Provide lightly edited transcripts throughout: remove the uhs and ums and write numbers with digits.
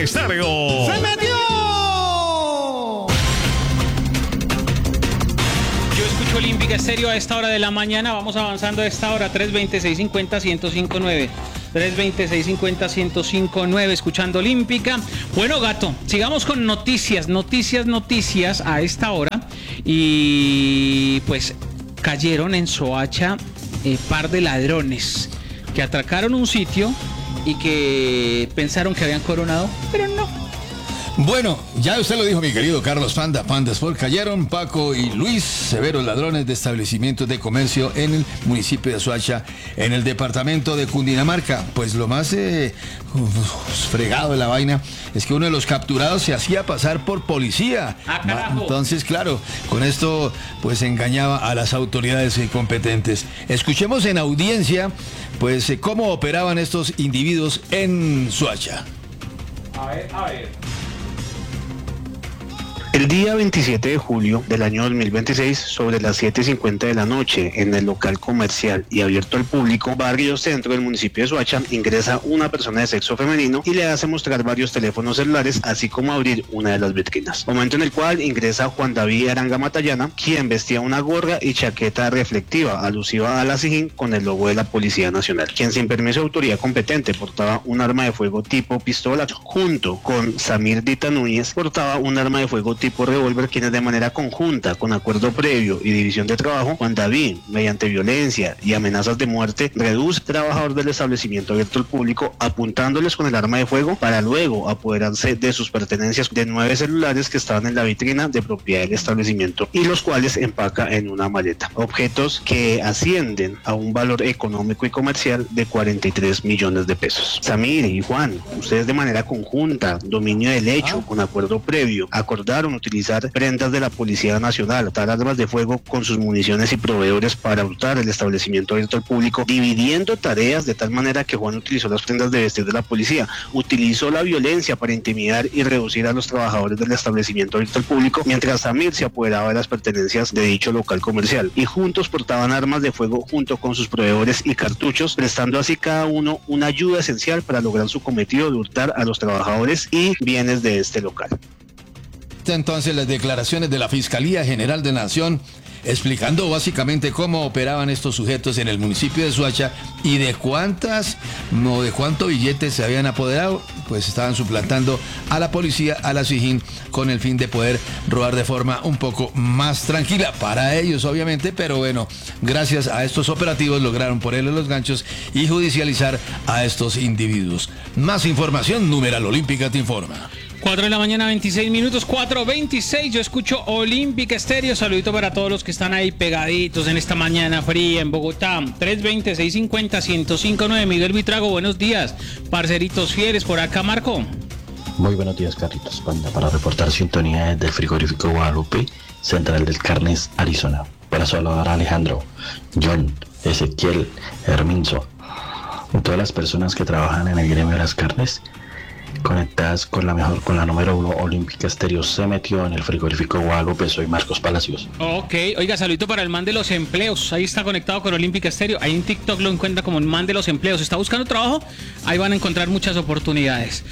Estéreo. ¡Se metió! Yo escucho Olímpica Estéreo a esta hora de la mañana. Vamos avanzando a esta hora. 320-650-1059. 320-650-1059. Escuchando Olímpica. Bueno, Gato, sigamos con noticias a esta hora. Y pues cayeron en Soacha par de ladrones que atracaron un sitio y que pensaron que habían coronado, pero no. Bueno, ya usted lo dijo, mi querido Carlos Panda Sport. Cayeron Paco y Luis, severos ladrones de establecimientos de comercio en el municipio de Soacha, en el departamento de Cundinamarca. Pues lo más fregado de la vaina es que uno de los capturados se hacía pasar por policía. Entonces, claro, con esto pues engañaba a las autoridades competentes. Escuchemos en audiencia pues cómo operaban estos individuos en Soacha. A ver. El día 27 de julio del año 2026, sobre las 7:50 de la noche, en el local comercial y abierto al público, Barrio Centro del municipio de Soacha, ingresa una persona de sexo femenino y le hace mostrar varios teléfonos celulares, así como abrir una de las vitrinas. Momento en el cual ingresa Juan David Aranga Matallana, quien vestía una gorra y chaqueta reflectiva, alusiva a la SIJIN, con el logo de la Policía Nacional, quien sin permiso de autoridad competente portaba un arma de fuego tipo pistola, junto con Samir Dita Núñez, portaba un arma de fuego tipo revólver, quienes de manera conjunta, con acuerdo previo y división de trabajo, Juan David, mediante violencia y amenazas de muerte, reduce al trabajador del establecimiento abierto al público, apuntándoles con el arma de fuego para luego apoderarse de sus pertenencias, de 9 celulares que estaban en la vitrina de propiedad del establecimiento y los cuales empaca en una maleta. Objetos que ascienden a un valor económico y comercial de 43 millones de pesos. Samir y Juan, ustedes de manera conjunta, dominio del hecho, con acuerdo previo, acordaron utilizar prendas de la Policía Nacional, tal armas de fuego con sus municiones y proveedores para hurtar el establecimiento abierto al público, dividiendo tareas de tal manera que Juan utilizó las prendas de vestir de la policía, utilizó la violencia para intimidar y reducir a los trabajadores del establecimiento abierto al público, mientras Samir se apoderaba de las pertenencias de dicho local comercial, y juntos portaban armas de fuego junto con sus proveedores y cartuchos, prestando así cada uno una ayuda esencial para lograr su cometido de hurtar a los trabajadores y bienes de este local. Entonces las declaraciones de la Fiscalía General de la Nación explicando básicamente cómo operaban estos sujetos en el municipio de Soacha y de cuántos billetes se habían apoderado. Pues estaban suplantando a la policía, a la SIJIN, con el fin de poder robar de forma un poco más tranquila para ellos, obviamente, pero bueno, gracias a estos operativos lograron ponerle los ganchos y judicializar a estos individuos. Más información, Numeral Olímpica te informa. 4 de la mañana, 26 minutos, 4:26. Yo escucho Olímpica Estéreo. Saludito para todos los que están ahí pegaditos en esta mañana fría en Bogotá. 320-650-1059. Miguel Vitrago, buenos días. Parceritos fieles por acá, Marco. Muy buenos días, Carlitos Panda, para reportar sintonía desde el frigorífico Guadalupe, Central del Carnes, Arizona. Para saludar a Alejandro, John, Ezequiel, Herminzo y todas las personas que trabajan en el gremio de las carnes, conectadas con la mejor, con la número 1 Olímpica Estéreo. Se metió en el frigorífico Guadalupe. Soy Marcos Palacios. Ok, oiga, saludito para el man de los empleos. Ahí está conectado con Olímpica Estéreo. Ahí en TikTok lo encuentra como el man de los empleos. ¿Está buscando trabajo? Ahí van a encontrar muchas oportunidades.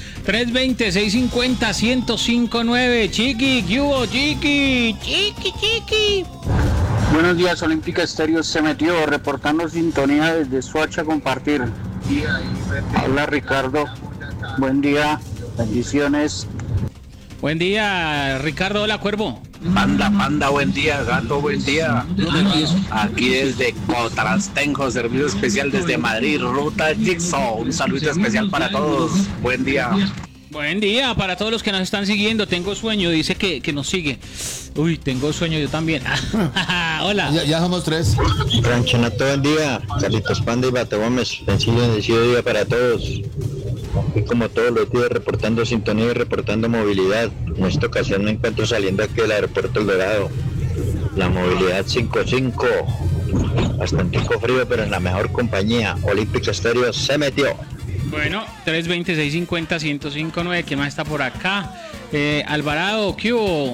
320-650-1059. Chiqui, ¿qué hubo, Chiqui? Chiqui. Buenos días, Olímpica Estéreo se metió, reportando sintonía desde Soacha Compartir. Habla Ricardo. Buen día, bendiciones. Buen día, Ricardo. Hola, Cuervo. Panda, buen día. Gato, buen día. Aquí desde Cotrastengo, servicio especial desde Madrid, ruta Jigsaw. Un saludo especial para todos. Buen día. Buen día para todos los que nos están siguiendo. Tengo sueño, dice que nos sigue. Uy, tengo sueño yo también. Hola. Ya somos 3. Ranchenato, buen día. Carlitos Panda y Bate Gómez. Sencillo día para todos. Y como todos los días, reportando sintonía y reportando movilidad. En esta ocasión me encuentro saliendo aquí del aeropuerto El Dorado. La movilidad 5-5. Bastante frío, pero en la mejor compañía. Olímpica Estéreo se metió. Bueno, 320-650-1059. ¿Quién más está por acá? Alvarado, ¿qué hubo?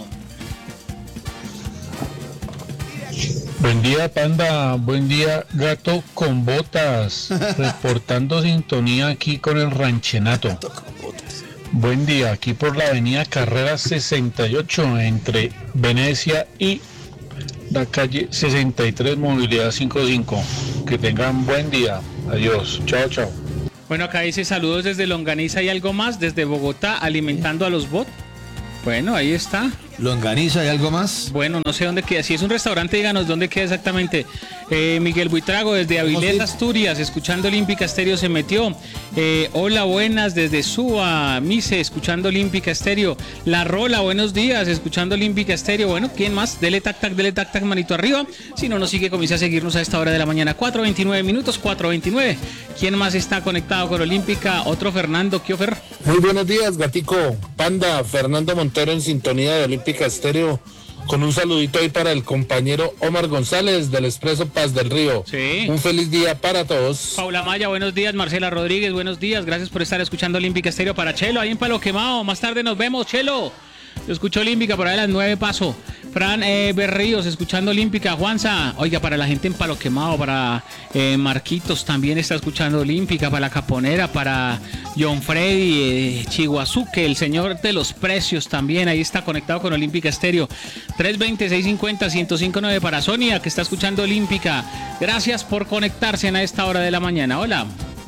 Buen día, Panda. Buen día, Gato con Botas. Reportando sintonía aquí con el Ranchenato. Buen día, aquí por la avenida Carrera 68 entre Venecia y la calle 63, movilidad 55. Que tengan buen día. Adiós. Chao, chao. Bueno, acá dice saludos desde Longaniza y algo más, desde Bogotá, alimentando a los bots. Bueno, ahí está. ¿Longaniza y algo más? Bueno, no sé dónde queda. Si es un restaurante, díganos dónde queda exactamente. Miguel Buitrago desde Avilés, Asturias, escuchando Olímpica Estéreo se metió. Hola, buenas, desde Suba, Mise, escuchando Olímpica Estéreo. La Rola, buenos días, escuchando Olímpica Estéreo. Bueno, ¿quién más? Dele tac tac, manito arriba. Si no nos sigue, comienza a seguirnos a esta hora de la mañana. 4:29 minutos, 4:29. ¿Quién más está conectado con Olímpica? Otro Fernando Kiofer. Muy buenos días, Gatico, Panda, Fernando Montero en sintonía de Olímpica Estéreo, con un saludito ahí para el compañero Omar González del Expreso Paz del Río. Sí. Un feliz día para todos. Paula Maya, buenos días. Marcela Rodríguez, buenos días. Gracias por estar escuchando Olímpica Estéreo. Para Chelo, ahí en Palo Quemado. Más tarde nos vemos, Chelo. Yo escucho Olímpica por ahí a las 9 paso. Fran Berríos, escuchando Olímpica. Juanza, oiga, para la gente en Palo Quemado, para Marquitos también está escuchando Olímpica, para la Caponera, para John Freddy, Chihuazuque, el señor de los precios también, ahí está conectado con Olímpica Estéreo. 320-650-1059 para Sonia, que está escuchando Olímpica. Gracias por conectarse a esta hora de la mañana. Hola.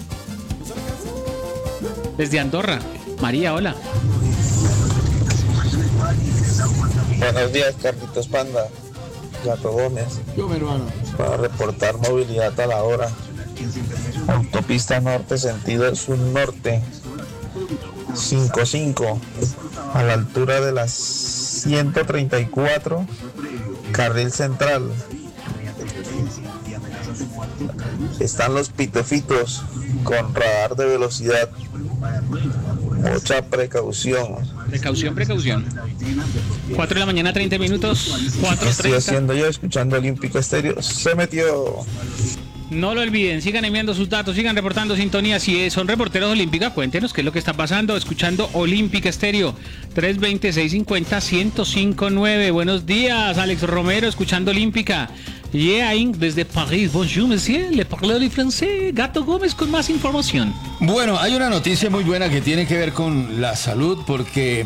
Desde Andorra. María, hola. Buenos días, Carlitos Panda, Gato Gómez. Yo, mi hermano. Para reportar movilidad a la hora. Autopista norte, sentido sur-norte. 55, a la altura de las 134, carril central. Están los pitofitos con radar de velocidad. Mucha precaución. Precaución. 4 de la mañana, 30 minutos. 4:30. ¿Qué estoy haciendo yo? Escuchando Olímpica Estéreo. Se metió. No lo olviden, sigan enviando sus datos, sigan reportando sintonía. Si son reporteros de Olímpica, cuéntenos qué es lo que está pasando. Escuchando Olímpica Estéreo. 320-650-1059. Buenos días, Alex Romero, escuchando Olímpica. Desde París. Bonjour, monsieur. Le parle de francés. Gato Gómez con más información. Bueno, hay una noticia muy buena que tiene que ver con la salud, porque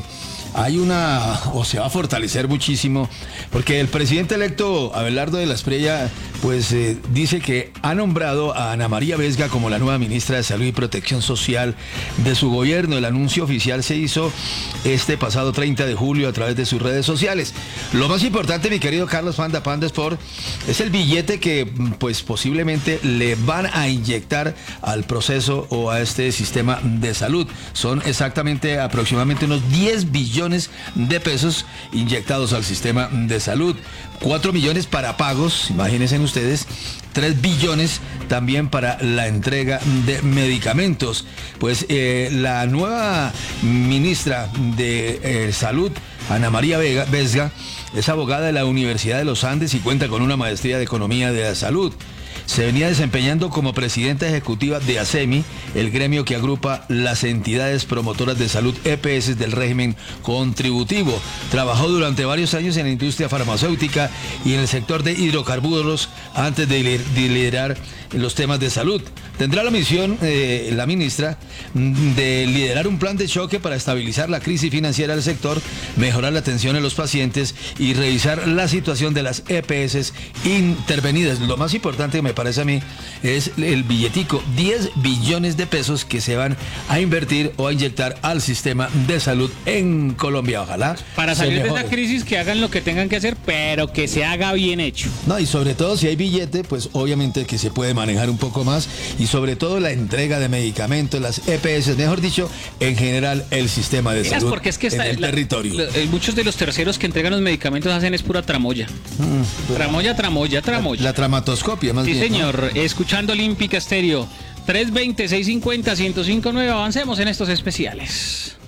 se va a fortalecer muchísimo, porque el presidente electo Abelardo de la Espriella pues dice que ha nombrado a Ana María Vesga como la nueva ministra de Salud y Protección Social de su gobierno. El anuncio oficial se hizo este pasado 30 de julio a través de sus redes sociales. Lo más importante, mi querido Carlos Panda Sport, es el billete que pues posiblemente le van a inyectar al proceso o a este sistema de salud. Son exactamente aproximadamente unos 10 billones de pesos inyectados al sistema de salud. 4 millones para pagos, imagínense ustedes, 3 billones también para la entrega de medicamentos. Pues la nueva ministra de Salud, Ana María Vesga, es abogada de la Universidad de los Andes y cuenta con una maestría de Economía de la Salud. Se venía desempeñando como presidenta ejecutiva de ASEMI, el gremio que agrupa las entidades promotoras de salud EPS del régimen contributivo. Trabajó durante varios años en la industria farmacéutica y en el sector de hidrocarburos antes de liderar los temas de salud. Tendrá la misión, la ministra, de liderar un plan de choque para estabilizar la crisis financiera del sector, mejorar la atención a los pacientes y revisar la situación de las EPS intervenidas. Lo más importante, me parece a mí, es el billetico, 10 billones de pesos que se van a invertir o a inyectar al sistema de salud en Colombia. Ojalá para salir de esta crisis, que hagan lo que tengan que hacer, pero que se haga bien hecho. No, y sobre todo si hay billete, pues obviamente que se puede manejar un poco más, y sobre todo la entrega de medicamentos, las EPS, mejor dicho, en general el sistema de salud porque es que en el territorio. Muchos de los terceros que entregan los medicamentos hacen es pura tramoya. Tramoya. La tramatoscopia, más bien. Sí, señor. ¿No? Escuchando Olímpica Estéreo. 320-650-1059. Avancemos en estos especiales.